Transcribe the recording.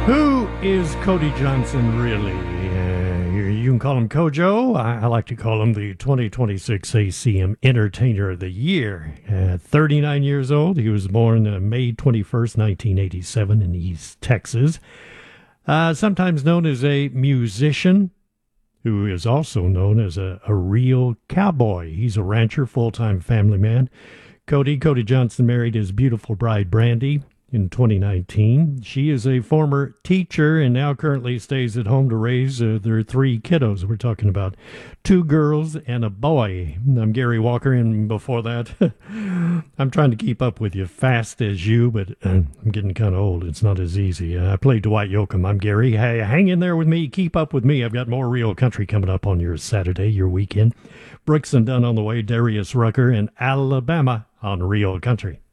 Who is Cody Johnson really? You can call him Kojo. I like to call him the 2026 ACM Entertainer of the Year. 39 years old. He was born May 21st, 1987 in East Texas. Sometimes known as a musician, who is also known as a real cowboy. He's a rancher, full-time family man. Cody Johnson married his beautiful bride, Brandy, in 2019. She is a former teacher and now currently stays at home to raise their three kiddos. We're talking about two girls and a boy. I'm Gary Walker, and before that, I'm trying to keep up with you fast as you, but I'm getting kind of old. It's not as easy. I play Dwight Yoakam. I'm Gary. Hey, hang in there with me. Keep up with me. I've got more real country coming up on your Saturday, your weekend. Brooks and Dunn on the way. Darius Rucker and Alabama on Real Country.